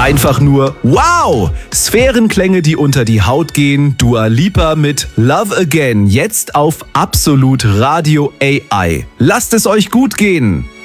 einfach nur wow! Sphärenklänge, die unter die Haut gehen. Dua Lipa mit Love Again, jetzt auf Absolut Radio AI. Lasst es euch gut gehen!